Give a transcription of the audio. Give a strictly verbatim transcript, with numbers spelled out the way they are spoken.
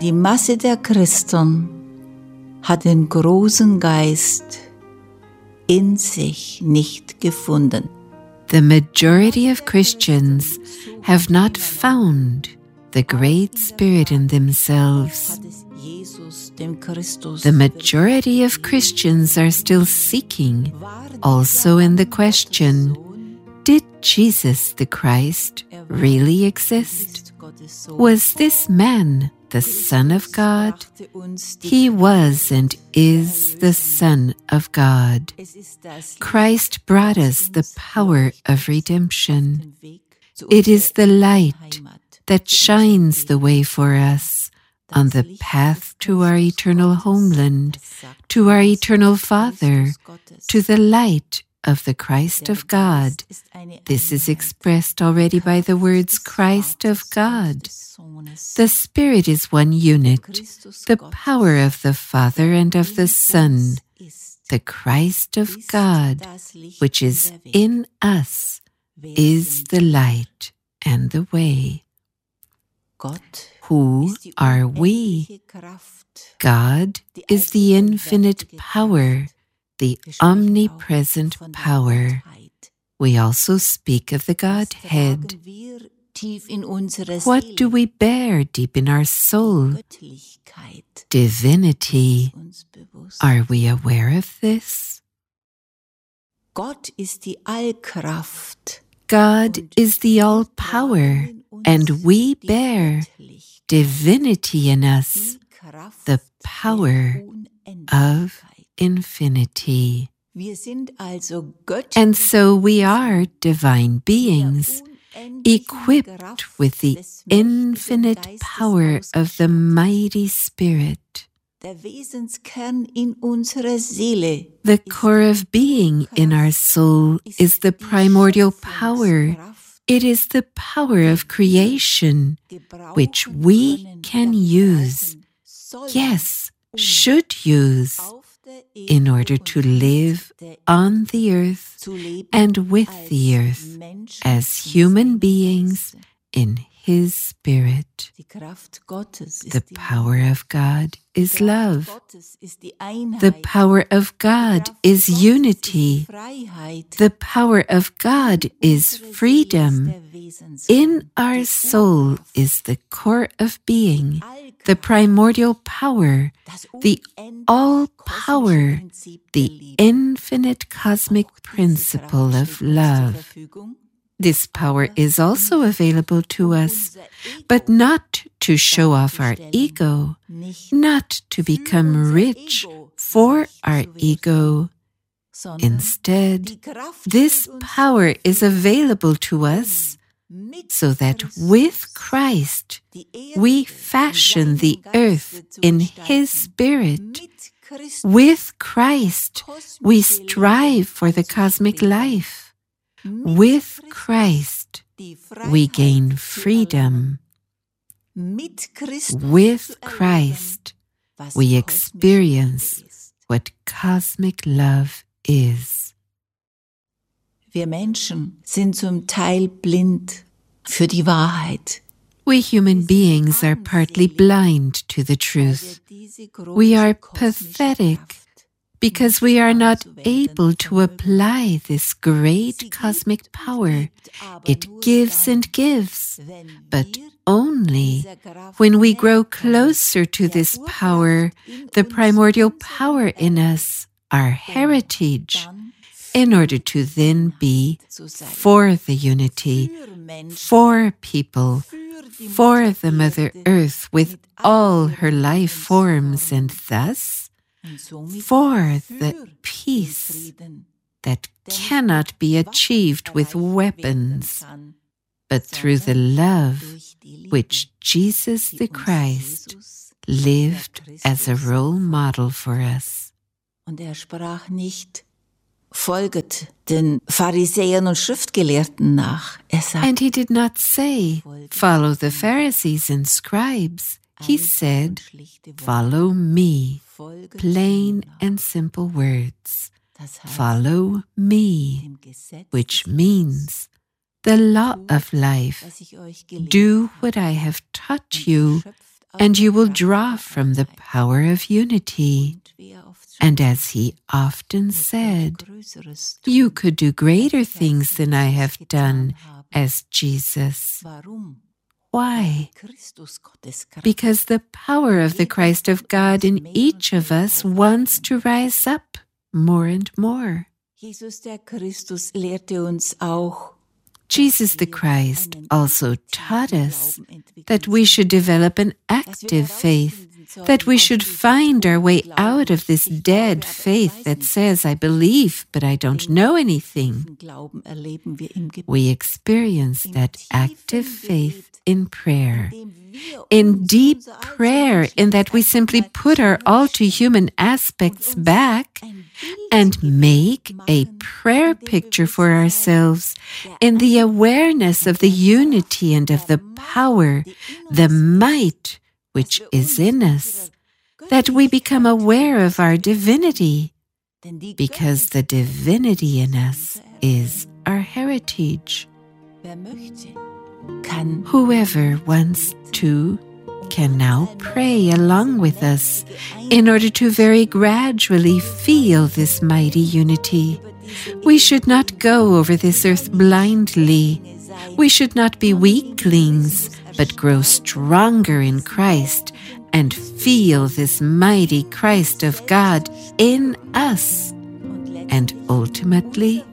Die Masse der Christen hat den großen Geist in sich nicht gefunden. The majority of Christians have not found the Great Spirit in themselves. The majority of Christians are still seeking, also in the question, did Jesus the Christ really exist? Was this man the Son of God? He was and is the Son of God. Christ brought us the power of redemption. It is the light that shines the way for us on the path to our eternal homeland, to our eternal Father, to the light of the Christ of God. This is expressed already by the words Christ of God. The Spirit is one unit, the power of the Father and of the Son. The Christ of God, which is in us, is the light and the way. Who are we? God is the infinite power, the omnipresent power. We also speak of the Godhead. What do we bear deep in our soul? Divinity. Are we aware of this? God ist die Allkraft. God is the all-power, and we bear divinity in us, the power of infinity. And so we are divine beings, equipped with the infinite power of the mighty Spirit. The core of being in our soul is the primordial power. It is the power of creation, which we can use, yes, should use, in order to live on the earth and with the earth as human beings in His Spirit. The power of God is love. The power of God is unity. The power of God is freedom. In our soul is the core of being, the primordial power, the all-power, the infinite cosmic principle of love. This power is also available to us, but not to show off our ego, not to become rich for our ego. Instead, this power is available to us so that with Christ we fashion the earth in His Spirit. With Christ we strive for the cosmic life. With Christ, we gain freedom. With Christ, we experience what cosmic love is. Wir Menschen sind zum Teil blind für die Wahrheit. We human beings are partly blind to the truth. We are pathetic because we are not able to apply this great cosmic power. It gives and gives, but only when we grow closer to this power, the primordial power in us, our heritage, in order to then be for the unity, for people, for the Mother Earth with all her life forms, and thus for the peace that cannot be achieved with weapons, but through the love which Jesus the Christ lived as a role model for us. Und er sprach nicht, folget den Pharisäern und Schriftgelehrten nach. Er sagt, and he did not say, follow the Pharisees and scribes. He said, follow me. Plain and simple words. Follow me, which means the law of life. Do what I have taught you and you will draw from the power of unity. And as he often said, you could do greater things than I have done as Jesus. Why? Because the power of the Christ of God in each of us wants to rise up more and more. Jesus the Christ also taught us that we should develop an active faith, that we should find our way out of this dead faith that says, I believe, but I don't know anything. We experience that active faith in prayer, in deep prayer, in that we simply put our all-too-human aspects back and make a prayer picture for ourselves in the awareness of the unity and of the power, the might which is in us, that we become aware of our divinity, because the divinity in us is our heritage. Whoever wants to can now pray along with us in order to very gradually feel this mighty unity. We should not go over this earth blindly. We should not be weaklings, but grow stronger in Christ and feel this mighty Christ of God in us, and ultimately